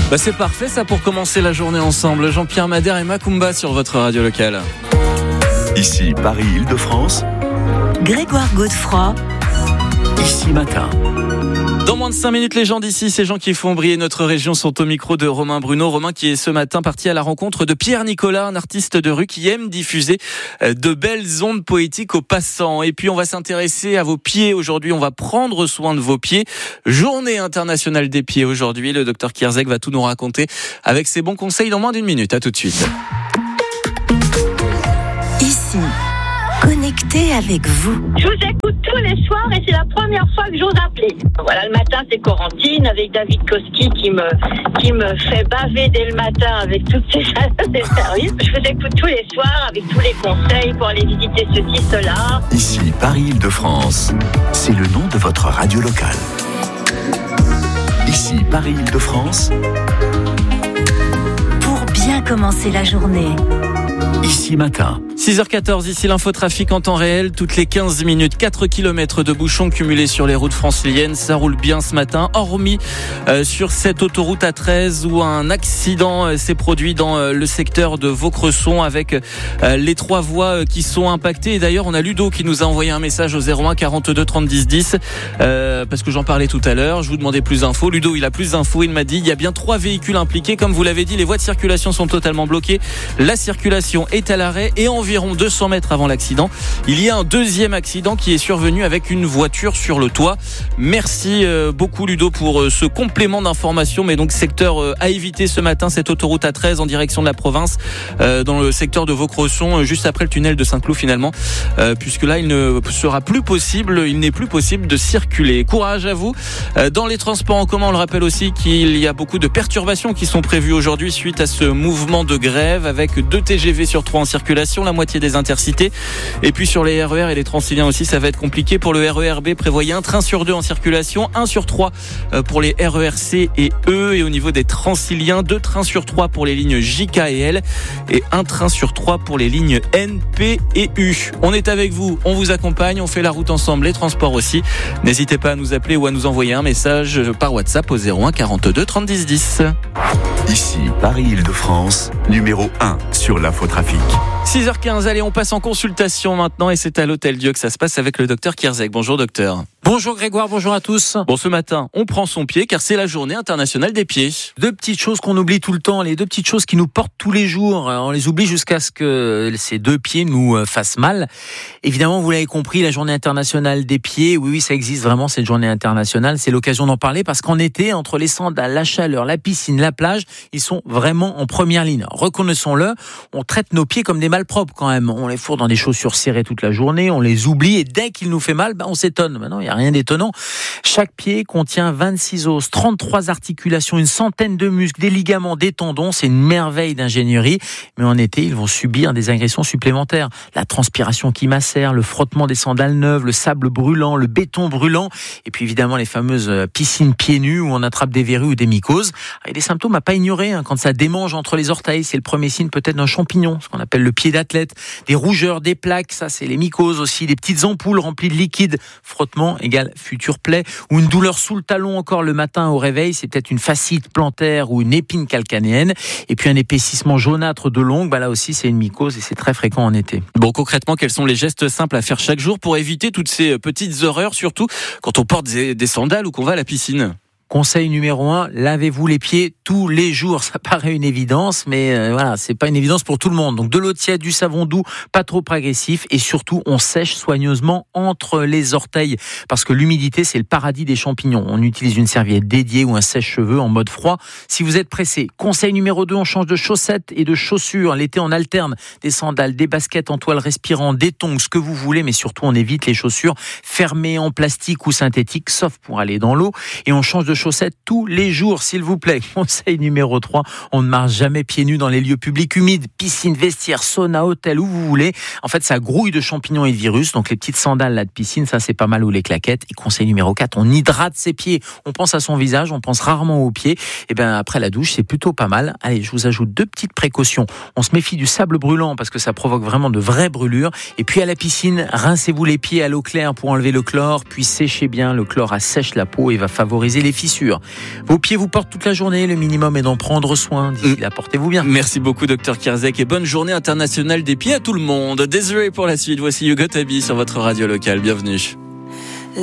C'est parfait ça pour commencer la journée ensemble. Jean-Pierre Madère et Macumba sur votre radio locale. Ici Paris-Île-de-France. Grégoire Godefroy. Ici Matin. Dans moins de 5 minutes, les gens d'ici, ces gens qui font briller notre région, sont au micro de Romain Bruno. Romain qui est ce matin parti à la rencontre de Pierre Nicolas, un artiste de rue qui aime diffuser de belles ondes poétiques aux passants. Et puis on va s'intéresser à vos pieds aujourd'hui, on va prendre soin de vos pieds. Journée internationale des pieds aujourd'hui, le docteur Kierzek va tout nous raconter avec ses bons conseils dans moins d'une minute. À tout de suite. Ici, connecté avec vous. Je vous écoute tous les soirs et c'est la première fois que j'ose appeler. Voilà, le matin c'est Corentine avec David Koski qui me fait baver dès le matin avec toutes ses services. Je vous écoute tous les soirs avec tous les conseils pour aller visiter ceci, cela. Ici Paris-Île-de-France, c'est le nom de votre radio locale. Ici Paris-Île-de-France. Pour bien commencer la journée. Ici Matin. 6h14, ici l'infotrafic en temps réel, toutes les 15 minutes, 4 km de bouchons cumulés sur les routes franciliennes. Ça roule bien ce matin, hormis sur cette autoroute A13 où un accident s'est produit dans le secteur de Vaucresson avec les 3 voies qui sont impactées. Et d'ailleurs, on a Ludo qui nous a envoyé un message au 01 42 30 10 10 parce que j'en parlais tout à l'heure. Je vous demandais plus d'infos. Ludo, il a plus d'infos. Il m'a dit il y a bien 3 véhicules impliqués. Comme vous l'avez dit, les voies de circulation sont totalement bloquées. La circulation est à l'arrêt et environ 200 mètres avant l'accident, il y a un deuxième accident qui est survenu avec une voiture sur le toit. Merci beaucoup Ludo pour ce complément d'information. Mais donc secteur à éviter ce matin, cette autoroute A13 en direction de la province, dans le secteur de Vaucresson, juste après le tunnel de Saint-Cloud finalement, puisque là il n'est plus possible de circuler. Courage à vous. Dans les transports en commun, on le rappelle aussi qu'il y a beaucoup de perturbations qui sont prévues aujourd'hui suite à ce mouvement de grève avec 2 TGV sur 3 en circulation, la moitié des intercités. Et puis sur les RER et les Transiliens aussi, ça va être compliqué. Pour le RER B, prévoyez un train sur 2 en circulation, 1 sur 3 pour les RER C et E. Et au niveau des Transiliens, 2 trains sur 3 pour les lignes JK et L et 1 train sur 3 pour les lignes N, P et U. On est avec vous, on vous accompagne, on fait la route ensemble, les transports aussi. N'hésitez pas à nous appeler ou à nous envoyer un message par WhatsApp au 01 42 30 10 10. Ici Paris-Île-de-France, numéro 1 sur l'infotrafic. 6h15, allez, on passe en consultation maintenant et c'est à l'Hôtel Dieu que ça se passe avec le docteur Kierzek. Bonjour docteur. Bonjour Grégoire, bonjour à tous. Bon, ce matin, on prend son pied car c'est la journée internationale des pieds. 2 petites choses qu'on oublie tout le temps, les 2 petites choses qui nous portent tous les jours. On les oublie jusqu'à ce que ces 2 pieds nous fassent mal. Évidemment, vous l'avez compris, la journée internationale des pieds, oui, ça existe vraiment cette journée internationale. C'est l'occasion d'en parler parce qu'en été, entre les sandales, la chaleur, la piscine, la plage, ils sont vraiment en première ligne. Reconnaissons-le, on traite nos pieds comme des malpropres quand même. On les fourre dans des chaussures serrées toute la journée, on les oublie et dès qu'il nous fait mal, on s'étonne. Maintenant, il n'y a rien d'étonnant. Chaque pied contient 26 os, 33 articulations, une centaine de muscles, des ligaments, des tendons. C'est une merveille d'ingénierie. Mais en été, ils vont subir des agressions supplémentaires. La transpiration qui macère, le frottement des sandales neuves, le sable brûlant, le béton brûlant. Et puis évidemment, les fameuses piscines pieds nus où on attrape des verrues ou des mycoses. Il y a des symptômes à pas ignorer. Quand ça démange entre les orteils, c'est le premier signe peut-être d'un champignon, ce qu'on appelle le pied d'athlète. Des rougeurs, des plaques, ça c'est les mycoses aussi. Des petites ampoules remplies de liquide. Frottement égale future plaie. Ou une douleur sous le talon encore le matin au réveil, c'est peut-être une fascite plantaire ou une épine calcanéenne. Et puis un épaississement jaunâtre de l'ongle, là aussi c'est une mycose et c'est très fréquent en été. Bon, concrètement, quels sont les gestes simples à faire chaque jour pour éviter toutes ces petites horreurs, surtout quand on porte des sandales ou qu'on va à la piscine ? Conseil numéro 1, lavez-vous les pieds tous les jours. Ça paraît une évidence, mais voilà, c'est pas une évidence pour tout le monde. Donc de l'eau tiède, du savon doux, pas trop agressif, et surtout on sèche soigneusement entre les orteils, parce que l'humidité c'est le paradis des champignons. On utilise une serviette dédiée ou un sèche-cheveux en mode froid. Si vous êtes pressé, conseil numéro 2, on change de chaussettes et de chaussures. L'été on alterne des sandales, des baskets en toile respirant, des tongs, ce que vous voulez, mais surtout on évite les chaussures fermées en plastique ou synthétique, sauf pour aller dans l'eau, et on change de chaussettes tous les jours, s'il vous plaît. Conseil numéro 3, on ne marche jamais pieds nus dans les lieux publics humides, piscine, vestiaire, sauna, hôtel, où vous voulez. En fait, ça grouille de champignons et de virus. Donc les petites sandales là de piscine, ça c'est pas mal, ou les claquettes. Et conseil numéro 4, on hydrate ses pieds. On pense à son visage, on pense rarement aux pieds. Et bien après la douche, c'est plutôt pas mal. Allez, je vous ajoute 2 petites précautions. On se méfie du sable brûlant parce que ça provoque vraiment de vraies brûlures. Et puis à la piscine, rincez-vous les pieds à l'eau claire pour enlever le chlore, puis séchez bien. Le chlore assèche la peau et va favoriser l'efficacité aussi sûr. Vos pieds vous portent toute la journée, le minimum est d'en prendre soin. D'ici là, portez-vous bien. Merci beaucoup, Dr Kierzek, et bonne journée internationale des pieds à tout le monde. Désolé pour la suite, voici Hugo Tabi sur votre radio locale. Bienvenue.